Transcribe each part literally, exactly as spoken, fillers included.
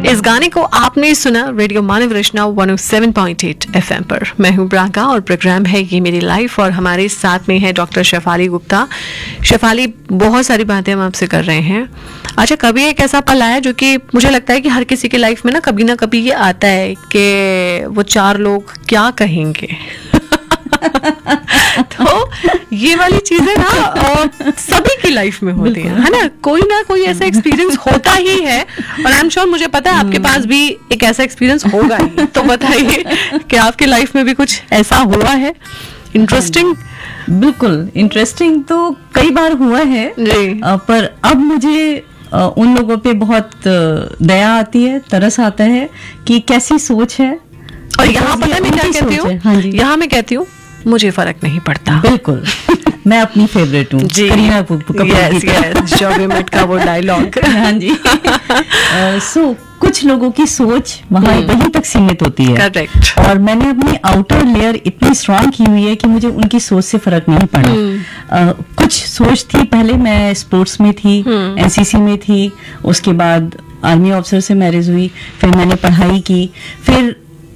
इस गाने को आपने सुना रेडियो मानव रचना one O seven point eight FM पर। मैं हूं ब्राका और प्रोग्राम है ये मेरी लाइफ, और हमारे साथ में है डॉक्टर शेफाली गुप्ता। शेफाली, बहुत सारी बातें हम आपसे कर रहे हैं। अच्छा, कभी एक ऐसा पल आया जो कि मुझे लगता है कि हर किसी की लाइफ में ना कभी ना कभी ये आता है कि वो चार लोग क्या कहेंगे। तो ये वाली चीजें ना सभी की लाइफ में होती है, है ना? कोई ना कोई ऐसा एक्सपीरियंस होता ही है, और आई एम श्योर मुझे पता है आपके पास भी एक ऐसा एक्सपीरियंस होगा ही। तो बताइए कि आपके लाइफ में भी कुछ ऐसा हुआ है इंटरेस्टिंग? बिल्कुल, इंटरेस्टिंग तो कई बार हुआ है जी। आ, पर अब मुझे आ, उन लोगों पे बहुत दया आती है, तरस आता है कि कैसी सोच है। और यहाँ पता मैं क्या कहती हूँ, हाँ जी, यहाँ मैं कहती हूँ मुझे फर्क नहीं पड़ता। बिल्कुल, मैं अपनी फेवरेट हूँ, करीना कपूर yes, yes, जब वी मेट का वो डायलॉग। हाँ जी। सो कुछ लोगों की सोच वहाँ वहीं तक सीमित होती है। करेक्ट। और मैंने अपनी आउटर लेयर इतनी स्ट्रांग की हुई है कि मुझे उनकी सोच से फर्क नहीं पड़ा। uh, कुछ सोच थी, पहले मैं स्पोर्ट्स में थी, एनसीसी में थी, उसके बाद आर्मी ऑफिसर से मैरिज हुई, फिर मैंने पढ़ाई की, फिर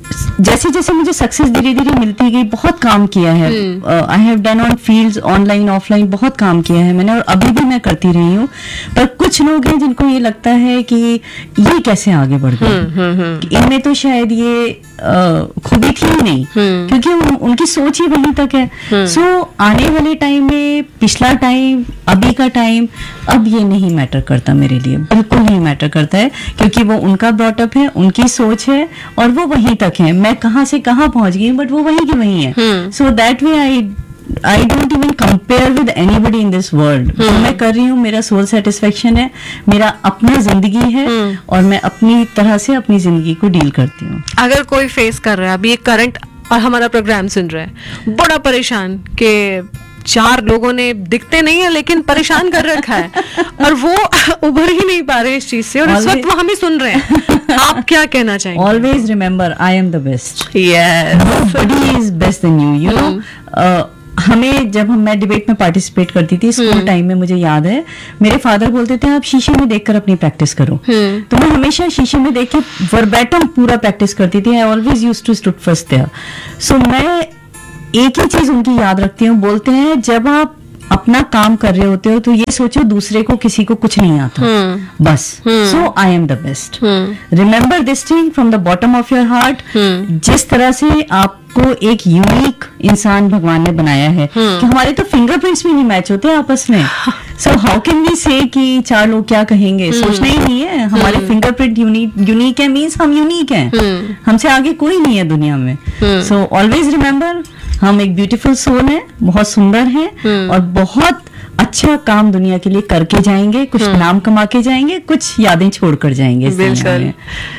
जैसे जैसे मुझे सक्सेस धीरे धीरे मिलती गई, बहुत काम किया है। I have done on fields, online offline बहुत काम किया है मैंने, और अभी भी मैं करती रही हूँ। पर कुछ लोग हैं जिनको ये लगता है कि ये कैसे आगे बढ़ गए, इनमें तो शायद ये uh, खूबी थी ही नहीं, क्योंकि उन, उनकी सोच ही वहीं तक है। सो so, आने वाले टाइम में, पिछला टाइम, अभी का टाइम, अब ये नहीं मैटर करता मेरे लिए, बिल्कुल नहीं मैटर करता है, क्योंकि वो उनका ब्रॉटअप है, उनकी सोच है, और वो वहीं तक है। मैं कहाँ से कहाँ पहुंच गई, बट वो वहीं की वहीं है। So that way I I don't even compare with anybody in this world. जो मैं कर रही हूँ, मेरा सोल सेटिस्फेक्शन है, मेरा अपना जिंदगी है, और मैं अपनी तरह से अपनी जिंदगी को डील करती हूँ। अगर कोई फेस कर रहा है अभी एक करंट और हमारा प्रोग्राम सुन रहा है, बड़ा परेशान के चार लोगों ने दिखते नहीं है लेकिन परेशान कर रखा है, और वो उभर ही नहीं पा रहे इस चीज से, और इस वक्त वो हमें सुन रहे हैं, आप क्या कहना चाहेंगे? Always remember, I am the best. Yes, nobody is best then you. You know, हमें जब हम मैं डिबेट में पार्टिसिपेट करती थी स्कूल टाइम में, मुझे याद है मेरे फादर बोलते थे आप शीशे में देखकर अपनी प्रैक्टिस करो। तो मैं हमेशा शीशे में देख के वर्बैटम पूरा प्रैक्टिस करती थी। I always used to stood first there. सो मैं एक ही चीज उनकी याद रखती हूँ, बोलते हैं जब आप अपना काम कर रहे होते हो तो ये सोचो दूसरे को, किसी को कुछ नहीं आता, बस। सो I am the best. Remember this thing from the bottom of your heart. जिस तरह से आपको एक यूनिक इंसान भगवान ने बनाया है, कि हमारे तो फिंगरप्रिंट्स भी नहीं मैच होते आपस में। सो हाउ कैन वी से कि चार लोग क्या कहेंगे? सोचना ही नहीं है। हमारे फिंगरप्रिंट यूनिक यूनिक है, मीन्स हम यूनिक हैं, हमसे आगे कोई नहीं है दुनिया में। सो ऑलवेज रिमेम्बर, हम एक ब्यूटीफुल सोल है, बहुत सुंदर है, और बहुत अच्छा काम दुनिया के लिए करके जाएंगे, कुछ नाम कमा के जाएंगे, कुछ यादें छोड़कर जाएंगे। बिल्कुल।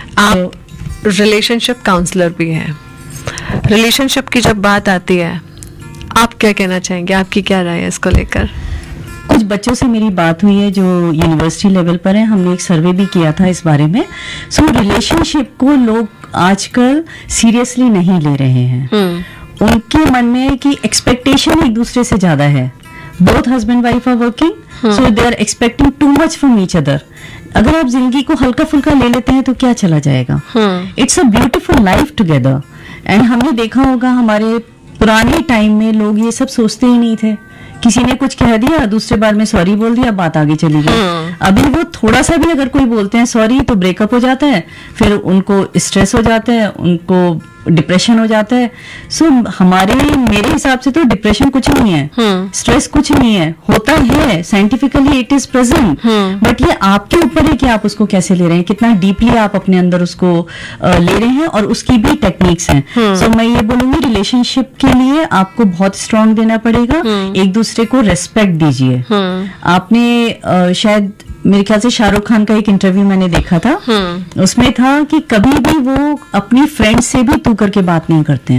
आप रिलेशनशिप काउंसलर भी हैं। रिलेशनशिप की जब बात आती है, आप क्या कहना चाहेंगे? आपकी क्या राय है इसको लेकर? कुछ बच्चों से मेरी बात हुई है जो यूनिवर्सिटी लेवल पर है, हमने एक सर्वे भी किया था इस बारे में। सो रिलेशनशिप को लोग आजकल सीरियसली नहीं ले रहे हैं। उनके मन में है कि एक्सपेक्टेशन एक दूसरे से ज्यादा है। Both husband wife are working, so they are expecting too much from each other. अगर आप जिंदगी को हल्का फुल्का ले लेते हैं तो क्या चला जाएगा? It's a beautiful life together. And हमने देखा होगा हमारे पुराने टाइम में लोग ये सब सोचते ही नहीं थे। किसी ने कुछ कह दिया, दूसरे बार में सॉरी बोल दिया, बात आगे चली गई। अभी वो थोड़ा सा भी अगर कोई बोलते हैं सॉरी तो ब्रेकअप हो जाता है, फिर उनको स्ट्रेस हो जाता है, उनको डिप्रेशन हो जाता है। सो so, हमारे मेरे हिसाब से तो डिप्रेशन कुछ नहीं है, स्ट्रेस कुछ नहीं है, होता है scientifically it is present, but ये आपके ऊपर है कि आप उसको कैसे ले रहे हैं, कितना डीपली आप अपने अंदर उसको uh, ले रहे हैं, और उसकी भी टेक्निक्स हैं। सो so, मैं ये बोलूंगी रिलेशनशिप के लिए आपको बहुत स्ट्रांग देना पड़ेगा, एक दूसरे को रेस्पेक्ट दीजिए। आपने uh, शायद मेरे ख्याल से शाहरुख खान का एक इंटरव्यू मैंने देखा था, उसमें था कि कभी भी वो अपनी फ्रेंड से भी तू करके बात नहीं करते हैं।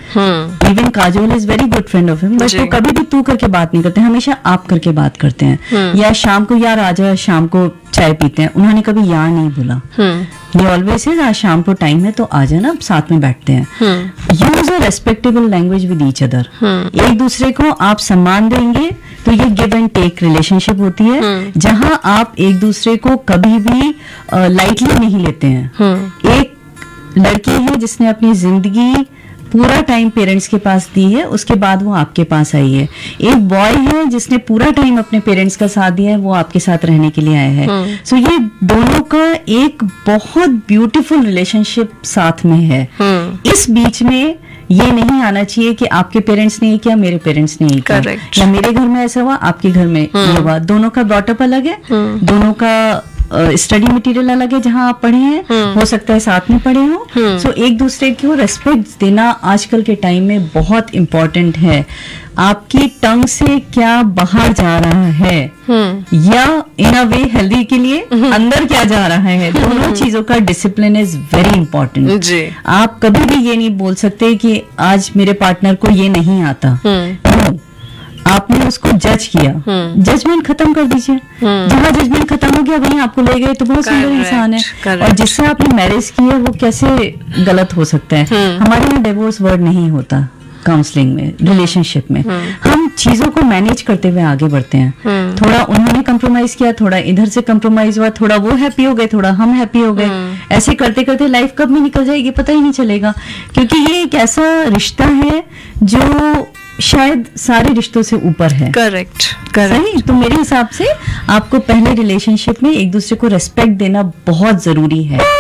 हम्म even Kajol is very good friend of him, but जी। वो कभी भी तू करके बात नहीं करते, हमेशा आप करके बात करते हैं। या शाम को यार आ जा, शाम को चाय पीते हैं, उन्होंने कभी यार नहीं बोला। हम्म ये ऑलवेज है आज शाम को टाइम है तो आ जाना, साथ में बैठते हैं। हम्म use a respectable language with each other. हम्म एक दूसरे को आप सम्मान देंगे तो ये गिव एंड टेक रिलेशनशिप होती है, हम्म। जहां आप एक दूसरे को कभी भी लाइटली नहीं लेते हैं। हम्म एक लड़की है जिसने अपनी जिंदगी पूरा टाइम पेरेंट्स के पास दी है, उसके बाद वो आपके पास आई है। एक बॉय है जिसने पूरा टाइम अपने पेरेंट्स का साथ दिया है, वो आपके साथ रहने के लिए आया है। हम्म। सो ये दोनों का एक बहुत ब्यूटीफुल रिलेशनशिप साथ में है। हम्म इस बीच में ये नहीं आना चाहिए कि आपके पेरेंट्स ने ये किया, मेरे पेरेंट्स ने ये किया, Correct. या मेरे घर में ऐसा हुआ, आपके घर में ये हुआ। दोनों का ब्रॉटअप अलग है, हम्म। दोनों का स्टडी मटेरियल अलग है, जहां आप पढ़े हैं, हम्म। हो सकता है साथ में पढ़े हो। हम्म। सो एक दूसरे को रेस्पेक्ट देना आजकल के टाइम में बहुत इम्पोर्टेंट है। आपकी टंग से क्या बाहर जा रहा है, हम्म या इन अ वे हेल्दी के लिए अंदर क्या जा रहा है, दोनों चीजों का डिसिप्लिन इज वेरी इंपॉर्टेंट। जी। आप कभी भी ये नहीं बोल सकते कि आज मेरे पार्टनर को ये नहीं आता। हम्म No. आपने उसको जज किया, हम्म। जजमेंट खत्म कर दीजिए। हम्म। जहां जजमेंट खत्म हो गया वहीं आपको ले गए तो बहुत सुंदर Correct, इंसान है। correct. और जिससे आपने मैरिज की है वो कैसे गलत हो सकता है। हम्म। हमारे यहाँ डिवोर्स वर्ड नहीं होता काउंसलिंग में, रिलेशनशिप में। हम चीजों को मैनेज करते हुए आगे बढ़ते हैं। हम्म। थोड़ा उन्होंने कंप्रोमाइज किया, थोड़ा इधर से कंप्रोमाइज हुआ, थोड़ा वो हैप्पी हो गए, थोड़ा हम हैप्पी हो गए। ऐसे करते करते लाइफ कब में निकल जाएगी पता ही नहीं चलेगा, क्योंकि ये एक ऐसा रिश्ता है जो शायद सारे रिश्तों से ऊपर है। करेक्ट करेक्ट सही। तो मेरे हिसाब से आपको पहले रिलेशनशिप में एक दूसरे को रेस्पेक्ट देना बहुत जरूरी है।